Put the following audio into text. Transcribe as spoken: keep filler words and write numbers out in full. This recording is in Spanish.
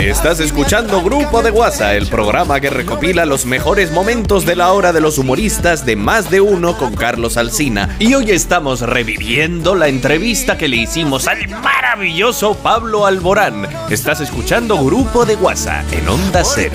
Estás escuchando Grupo de WhatsApp, el programa que recopila los mejores momentos de la hora de los humoristas de Más de Uno con Carlos Alsina. Y hoy estamos reviviendo la entrevista que le hicimos al maravilloso Pablo Alborán. Estás escuchando Grupo de WhatsApp en Onda Cero.